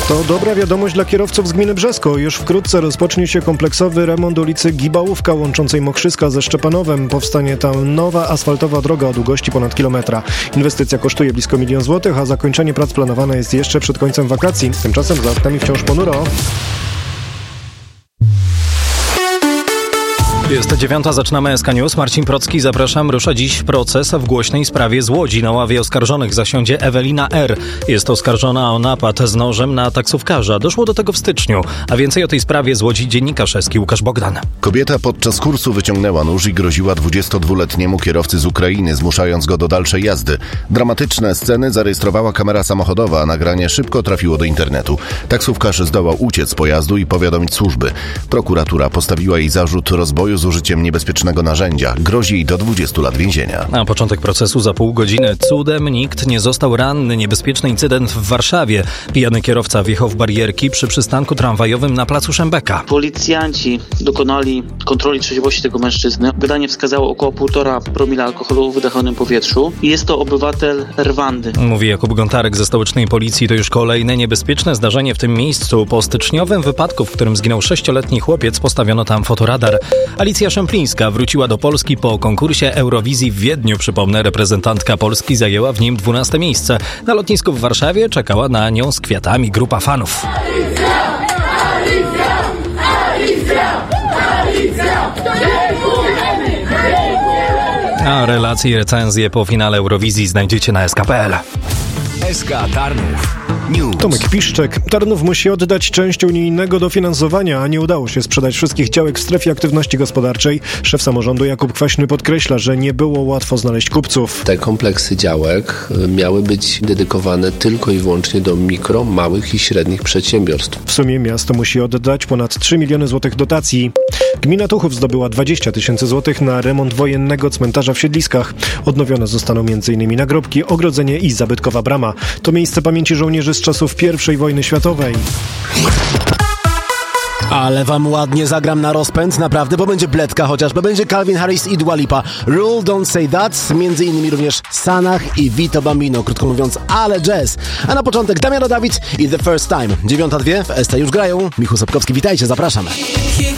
To dobra wiadomość dla kierowców z gminy Brzesko. Już wkrótce rozpocznie się kompleksowy remont ulicy Gibałówka łączącej Mokrzyska ze Szczepanowem. Powstanie tam nowa asfaltowa droga o długości ponad kilometra. Inwestycja kosztuje blisko 1 000 000 złotych, a zakończenie prac planowane jest jeszcze przed końcem wakacji. Tymczasem za oknami wciąż ponuro. Jest 9:00, zaczynamy SK News. Marcin Procki, zapraszam. Rusza dziś proces w głośnej sprawie z Łodzi. Na ławie oskarżonych zasiądzie Ewelina R. Jest oskarżona o napad z nożem na taksówkarza. Doszło do tego w styczniu. A więcej o tej sprawie z Łodzi dziennikarz SK Łukasz Bogdan. Kobieta podczas kursu wyciągnęła nóż i groziła 22-letniemu kierowcy z Ukrainy, zmuszając go do dalszej jazdy. Dramatyczne sceny zarejestrowała kamera samochodowa, a nagranie szybko trafiło do internetu. Taksówkarz zdołał uciec z pojazdu i powiadomić służby. Prokuratura postawiła jej zarzut rozboju z użyciem niebezpiecznego narzędzia. Grozi jej do 20 lat więzienia. Na początek procesu za pół godziny. Cudem nikt nie został ranny. Niebezpieczny incydent w Warszawie. Pijany kierowca wjechał w barierki przy przystanku tramwajowym na placu Szembeka. Policjanci dokonali kontroli trzeźwości tego mężczyzny. Wydanie wskazało około 1,5 promila alkoholu w wydechonym powietrzu. Jest to obywatel Rwandy. Mówi Jakub Gontarek ze stołecznej policji. To już kolejne niebezpieczne zdarzenie w tym miejscu. Po styczniowym wypadku, w którym zginął 6-letni chłopiec, postawiono tam fotoradar. Alicja Szemplińska wróciła do Polski po konkursie Eurowizji w Wiedniu. Przypomnę, reprezentantka Polski zajęła w nim 12 miejsce. Na lotnisku w Warszawie czekała na nią z kwiatami grupa fanów. A relacje i recenzje po finale Eurowizji znajdziecie na sk.pl. SK Tarnów News. Tomek Piszczek. Tarnów musi oddać część unijnego dofinansowania, a nie udało się sprzedać wszystkich działek w strefie aktywności gospodarczej. Szef samorządu Jakub Kwaśny podkreśla, że nie było łatwo znaleźć kupców. Te kompleksy działek miały być dedykowane tylko i wyłącznie do mikro, małych i średnich przedsiębiorstw. W sumie miasto musi oddać ponad 3 miliony złotych dotacji. Gmina Tuchów zdobyła 20 000 złotych na remont wojennego cmentarza w Siedliskach. Odnowione zostaną m.in. nagrobki, ogrodzenie i zabytkowa brama. To miejsce pamięci żołnierzy z czasów I wojny światowej. Ale wam ładnie zagram na rozpęd, naprawdę, bo będzie bledka chociażby, będzie Calvin Harris i Dua Lipa. Rule Don't Say That, między innymi również Sanach i Vito Bambino, krótko mówiąc, ale jazz. A na początek Damiano David i The First Time. 9:02 w ST już grają. Michał Sapkowski, witajcie, zapraszam.